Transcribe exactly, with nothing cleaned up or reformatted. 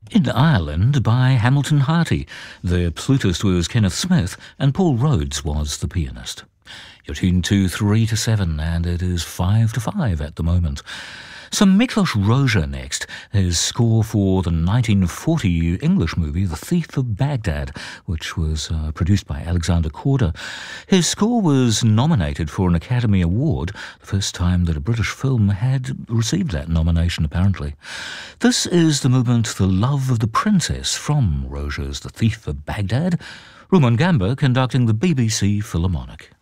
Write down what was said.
In Ireland by Hamilton Harty. The flutist was Kenneth Smith and Paul Rhodes was the pianist. You're tuned to three to seven and it is five to five at the moment. Some Miklos Rozsa next, his score for the nineteen forty English movie The Thief of Baghdad, which was uh, produced by Alexander Korda. His score was nominated for an Academy Award, the first time that a British film had received that nomination apparently. This is the movement The Love of the Princess from Rozsa's The Thief of Baghdad. Rumon Gamba conducting the B B C Philharmonic.